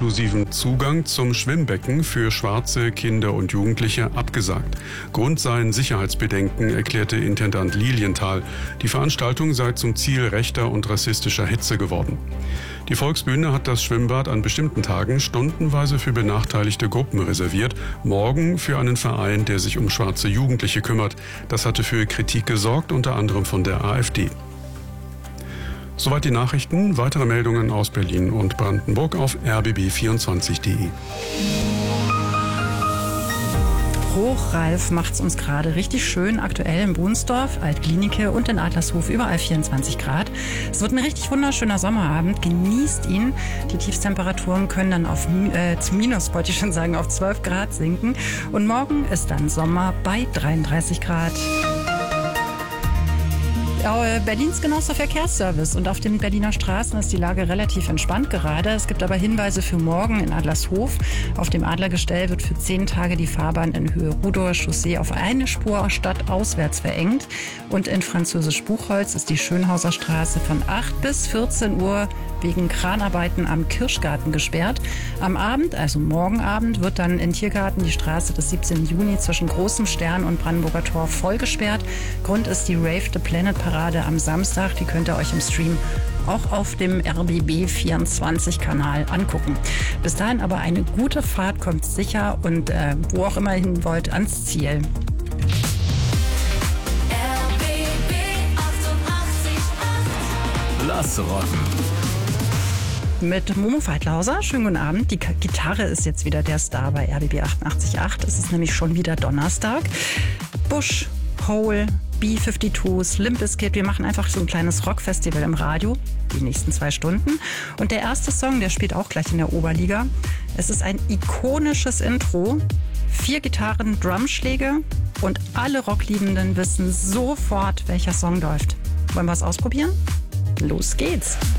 exklusiven Zugang zum Schwimmbecken für schwarze Kinder und Jugendliche abgesagt. Grund seien Sicherheitsbedenken, erklärte Intendant Lilienthal. Die Veranstaltung sei zum Ziel rechter und rassistischer Hetze geworden. Die Volksbühne hat das Schwimmbad an bestimmten Tagen stundenweise für benachteiligte Gruppen reserviert, morgen für einen Verein, der sich um schwarze Jugendliche kümmert. Das hatte für Kritik gesorgt, unter anderem von der AfD. Soweit die Nachrichten. Weitere Meldungen aus Berlin und Brandenburg auf rbb24.de. Hochralf macht's uns gerade richtig schön, aktuell in Bohnsdorf, Altklinike und in Adlershof überall 24 Grad. Es wird ein richtig wunderschöner Sommerabend, genießt ihn. Die Tiefstemperaturen können dann auf 12 Grad sinken und morgen ist dann Sommer bei 33 Grad. Berlins genauester Verkehrsservice und auf den Berliner Straßen ist die Lage relativ entspannt gerade. Es gibt aber Hinweise für morgen in Adlershof. Auf dem Adlergestell wird für 10 Tage die Fahrbahn in Höhe Rudower Chaussee auf eine Spur stadtauswärts verengt. Und in Französisch-Buchholz ist die Schönhauser Straße von 8 bis 14 Uhr wegen Kranarbeiten am Kirschgarten gesperrt. Am Abend, also morgen Abend, wird dann in Tiergarten die Straße des 17. Juni zwischen Großem Stern und Brandenburger Tor voll gesperrt. Grund ist die Rave the Planet Parade am Samstag. Die könnt ihr euch im Stream auch auf dem RBB24-Kanal angucken. Bis dahin aber eine gute Fahrt, kommt sicher und wo auch immer hin wollt, ans Ziel. RBB 88.8 Lass rocken. Mit Momo Feidlhauser. Schönen guten Abend. Die Gitarre ist jetzt wieder der Star bei RBB 88.8. Es ist nämlich schon wieder Donnerstag. Bush, Hole, B-52s, Limp Bizkit. Wir machen einfach so ein kleines Rockfestival im Radio, die nächsten 2 Stunden. Und der erste Song, der spielt auch gleich in der Oberliga. Es ist ein ikonisches Intro. 4 Gitarren, Drumschläge und alle Rockliebenden wissen sofort, welcher Song läuft. Wollen wir es ausprobieren? Los geht's!